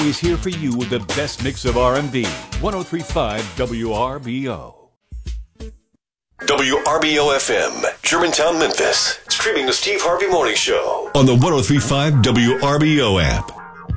is here for you with the best mix of R&B. 103.5 WRBO. WRBO-FM, Germantown, Memphis. Streaming the Steve Harvey Morning Show On the 103.5 WRBO app.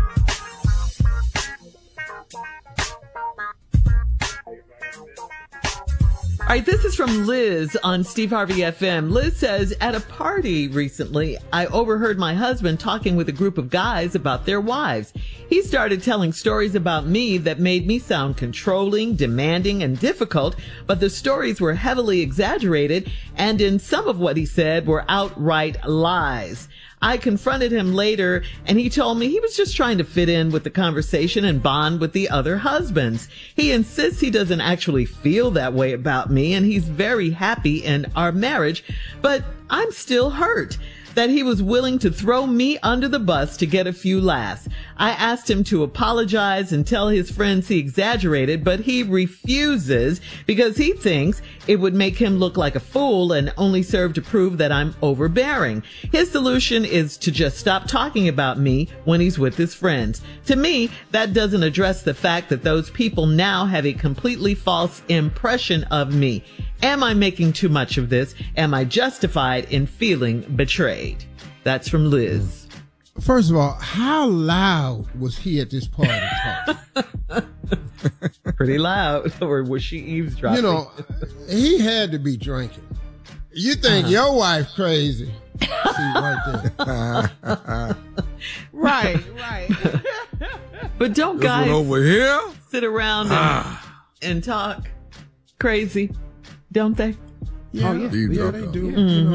All right, this is from Liz on Steve Harvey FM. Liz says, at a party recently, I overheard my husband talking with a group of guys about their wives. He started telling stories about me that made me sound controlling, demanding, and difficult, but the stories were heavily exaggerated, and in some of what he said were outright lies. I confronted him later, and he told me he was just trying to fit in with the conversation and bond with the other husbands. He insists he doesn't actually feel that way about me, and he's very happy in our marriage, but I'm still hurt that he was willing to throw me under the bus to get a few laughs. I asked him to apologize and tell his friends he exaggerated, but he refuses because he thinks it would make him look like a fool and only serve to prove that I'm overbearing. His solution is to just stop talking about me when he's with his friends. To me, that doesn't address the fact that those people now have a completely false impression of me. Am I making too much of this? Am I justified in feeling betrayed? That's from Liz. First of all, how loud was he at this party talking? Pretty loud. Or was she eavesdropping? You know, he had to be drinking. You think your wife crazy. See, right there. Right. But don't This guys one over here sit around and talk crazy, don't they? Yeah, yeah, they do.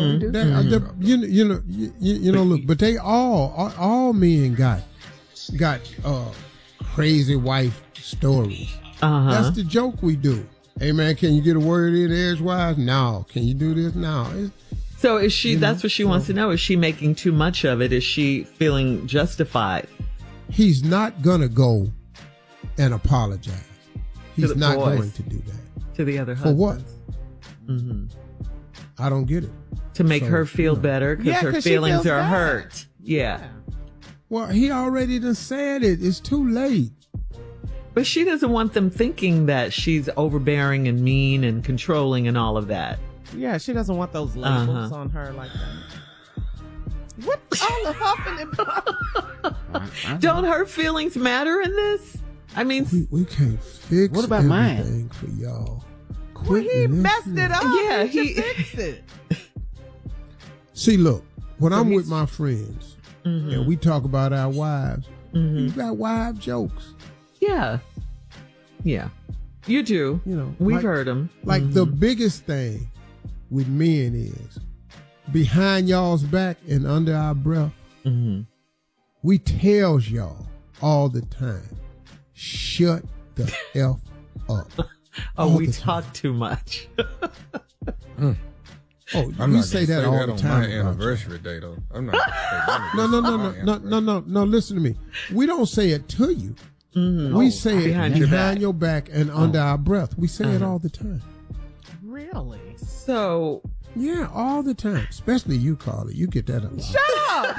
You know, look, but they all men got crazy wife stories. That's the joke we do. Hey man, can you get a word in edgewise? No. Can you do this? No. So is she, that's what she wants to know. Is she making too much of it? Is she feeling justified? He's not gonna go and apologize. He's not going to do that. To the other For husbands. what? I don't get it. To make her feel better because her feelings are hurt. Yeah. Well, he already done said it. It's too late. But she doesn't want them thinking that she's overbearing and mean and controlling and all of that. Yeah, she doesn't want those labels on her like that. What all the huffing and Don't her feelings matter in this? I mean, we can't fix what about everything mine? for y'all. Well, he messed it up. Yeah, he fixed it. See, look, when I'm with my friends and we talk about our wives, we got wife jokes. Yeah. You do. You know, we've like, heard them. Like the biggest thing with men is behind y'all's back and under our breath. We tells y'all all the time, shut the F up. We talk too much. I'm we not say gonna that all the on time. my anniversary day, though. I'm not. No. Listen to me. We don't say it to you. We say it behind your back and under our breath. We say it all the time. Really? So, yeah, all the time. Especially you, Carla. You get that a lot. Shut up!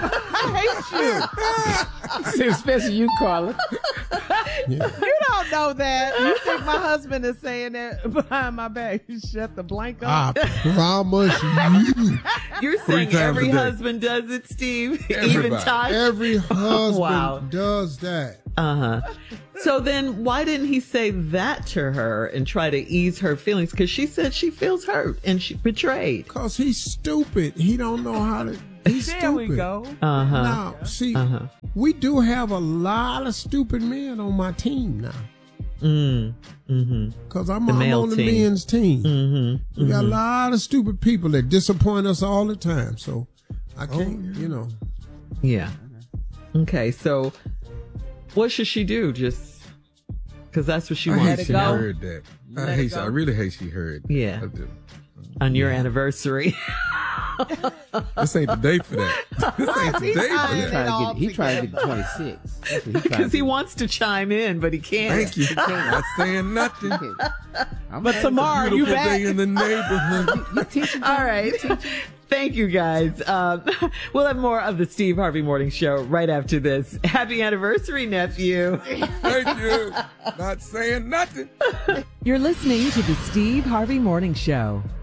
I hate you. Especially you, Carla. Yeah. You don't know that. You think my husband is saying that behind my back? You shut the blank up. I promise you. you're saying times every a day. husband does it, Steve? Everybody. Even Todd? Every husband Wow. does that. So then why didn't he say that to her and try to ease her feelings? Because she said she feels hurt and she betrayed. Because he's stupid. He don't know how to. He's There stupid. we go. Now, see, we do have a lot of stupid men on my team now. Because I'm male on the team. men's team. We got a lot of stupid people that disappoint us all the time. So I can't, Yeah. Okay, so what should she do? Just because that's what she I wants hate to she know heard that. I really hate she heard. Yeah. I do. on your anniversary. This ain't the day for that. This ain't the day for that. He trying to get 26. Because he wants to chime in, but he can't. Thank you. Not saying nothing. But tomorrow you Beautiful back. day in the neighborhood. You teaching? All right. Thank you, guys. We'll have more of the Steve Harvey Morning Show right after this. Happy anniversary, nephew. Thank you. Not saying nothing. You're listening to the Steve Harvey Morning Show.